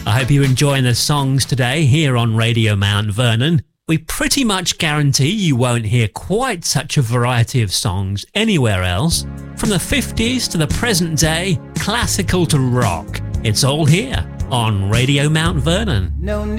I hope you're enjoying the songs today here on Radio Mount Vernon. We pretty much guarantee you won't hear quite such a variety of songs anywhere else. From the 50s to the present day, classical to rock, it's all here on Radio Mount Vernon. No